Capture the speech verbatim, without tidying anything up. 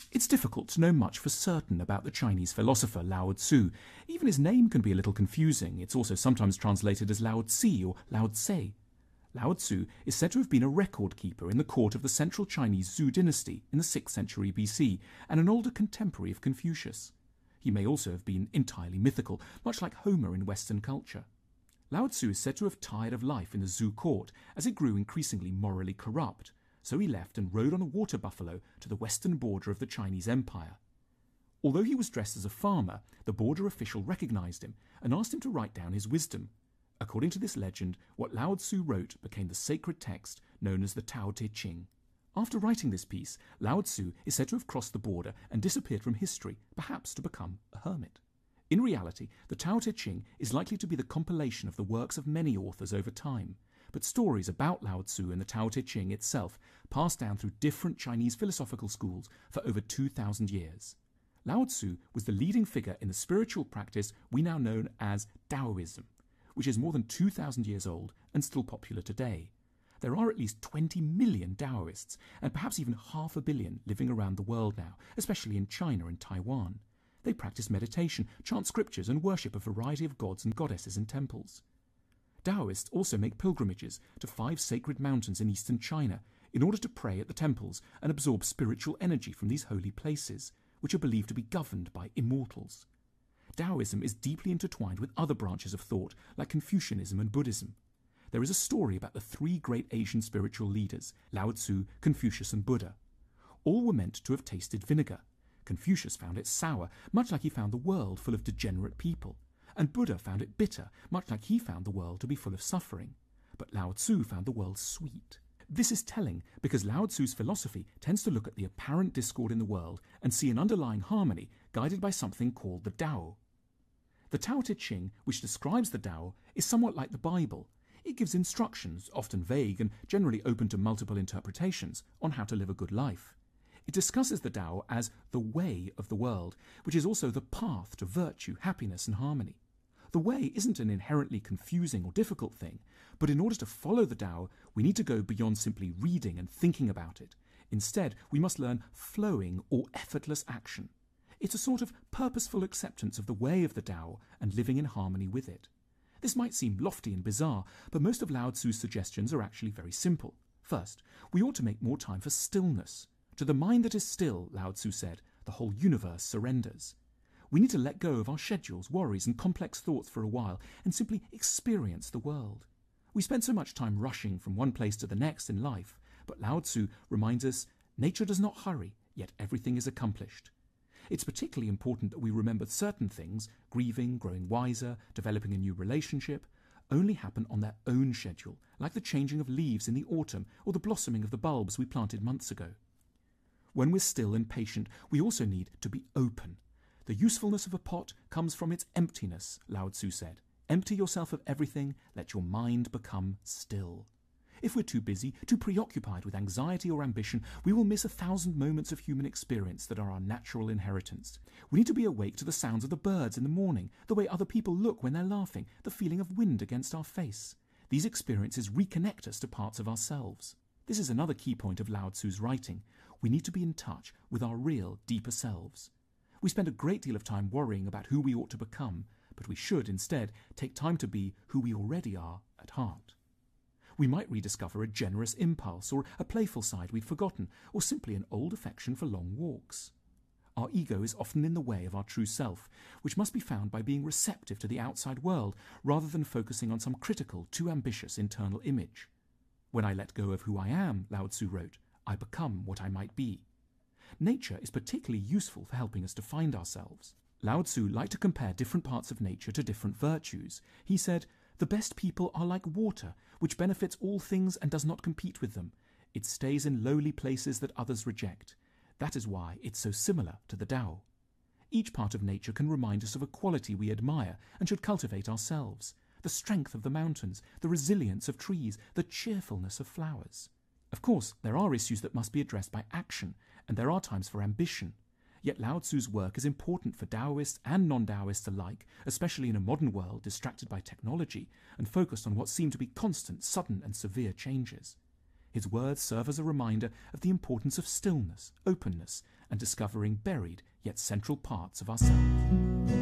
It's difficult to know much for certain about the Chinese philosopher Lao Tzu. Even his name can be a little confusing. It's also sometimes translated as Lao Tzu or Lao Tse. Lao Tzu is said to have been a record keeper in the court of the central Chinese Zhou dynasty in the sixth century B C and an older contemporary of Confucius. He may also have been entirely mythical, much like Homer in Western culture. Lao Tzu is said to have tired of life in the Zhou court as it grew increasingly morally corrupt, so he left and rode on a water buffalo to the western border of the Chinese Empire. Although he was dressed as a farmer, the border official recognized him and asked him to write down his wisdom. According to this legend, what Lao Tzu wrote became the sacred text known as the Tao Te Ching. After writing this piece, Lao Tzu is said to have crossed the border and disappeared from history, perhaps to become a hermit. In reality, the Tao Te Ching is likely to be the compilation of the works of many authors over time, but stories about Lao Tzu and the Tao Te Ching itself passed down through different Chinese philosophical schools for over two thousand years. Lao Tzu was the leading figure in the spiritual practice we now know as Taoism, which is more than two thousand years old and still popular today. There are at least twenty million Taoists, and perhaps even half a billion living around the world now, especially in China and Taiwan. They practice meditation, chant scriptures, and worship a variety of gods and goddesses in temples. Taoists also make pilgrimages to five sacred mountains in eastern China in order to pray at the temples and absorb spiritual energy from these holy places, which are believed to be governed by immortals. Taoism is deeply intertwined with other branches of thought like Confucianism and Buddhism. There is a story about the three great Asian spiritual leaders, Lao Tzu, Confucius and Buddha. All were meant to have tasted vinegar. Confucius found it sour, much like he found the world full of degenerate people, and Buddha found it bitter, much like he found the world to be full of suffering. But Lao Tzu found the world sweet. This is telling because Lao Tzu's philosophy tends to look at the apparent discord in the world and see an underlying harmony guided by something called the Tao. The Tao Te Ching, which describes the Tao, is somewhat like the Bible. It gives instructions, often vague and generally open to multiple interpretations, on how to live a good life. It discusses the Tao as the way of the world, which is also the path to virtue, happiness and harmony. The way isn't an inherently confusing or difficult thing, but in order to follow the Tao, we need to go beyond simply reading and thinking about it. Instead, we must learn flowing or effortless action. It's a sort of purposeful acceptance of the way of the Tao and living in harmony with it. This might seem lofty and bizarre, but most of Lao Tzu's suggestions are actually very simple. First, we ought to make more time for stillness. To the mind that is still, Lao Tzu said, the whole universe surrenders. We need to let go of our schedules, worries and complex thoughts for a while and simply experience the world. We spend so much time rushing from one place to the next in life, but Lao Tzu reminds us, nature does not hurry, yet everything is accomplished. It's particularly important that we remember certain things, grieving, growing wiser, developing a new relationship, only happen on their own schedule, like the changing of leaves in the autumn or the blossoming of the bulbs we planted months ago. When we're still and patient, we also need to be open. The usefulness of a pot comes from its emptiness, Lao Tzu said. Empty yourself of everything, let your mind become still. If we're too busy, too preoccupied with anxiety or ambition, we will miss a thousand moments of human experience that are our natural inheritance. We need to be awake to the sounds of the birds in the morning, the way other people look when they're laughing, the feeling of wind against our face. These experiences reconnect us to parts of ourselves. This is another key point of Lao Tzu's writing. We need to be in touch with our real, deeper selves. We spend a great deal of time worrying about who we ought to become, but we should instead take time to be who we already are at heart. We might rediscover a generous impulse or a playful side we'd forgotten, or simply an old affection for long walks. Our ego is often in the way of our true self, which must be found by being receptive to the outside world rather than focusing on some critical, too ambitious internal image. When I let go of who I am, Lao Tzu wrote, I become what I might be. Nature is particularly useful for helping us to find ourselves. Lao Tzu liked to compare different parts of nature to different virtues. He said, the best people are like water, which benefits all things and does not compete with them. It stays in lowly places that others reject. That is why it's so similar to the Tao. Each part of nature can remind us of a quality we admire and should cultivate ourselves. The strength of the mountains, the resilience of trees, the cheerfulness of flowers. Of course, there are issues that must be addressed by action, and there are times for ambition. Yet Lao Tzu's work is important for Taoists and non-Taoists alike, especially in a modern world distracted by technology and focused on what seem to be constant, sudden and severe changes. His words serve as a reminder of the importance of stillness, openness, and discovering buried yet central parts of ourselves.